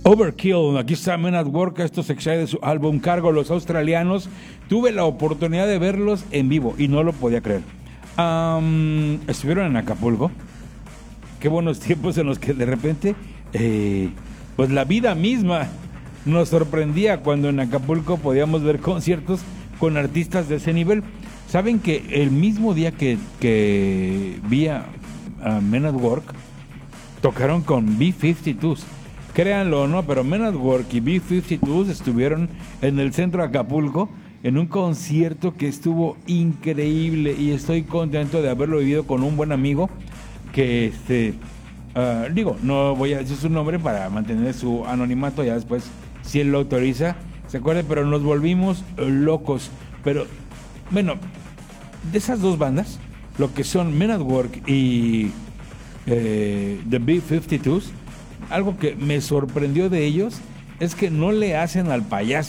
Overkill, aquí está Men at Work, esto se extrae de su álbum Cargo, los australianos. Tuve la oportunidad de verlos en vivo y no lo podía creer. Estuvieron en Acapulco. Qué buenos tiempos en los que de repente, pues la vida misma nos sorprendía cuando en Acapulco podíamos ver conciertos con artistas de ese nivel. Saben que el mismo día que vi a Men at Work, tocaron con B-52s. Créanlo o no, pero Men at Work y B-52s estuvieron en el centro de Acapulco en un concierto que estuvo increíble y estoy contento de haberlo vivido con un buen amigo que no voy a decir su nombre para mantener su anonimato, ya después si él lo autoriza, se acuerde, pero nos volvimos locos. Pero bueno, de esas dos bandas, lo que son Men at Work y The B-52s, algo que me sorprendió de ellos es que no le hacen al payaso.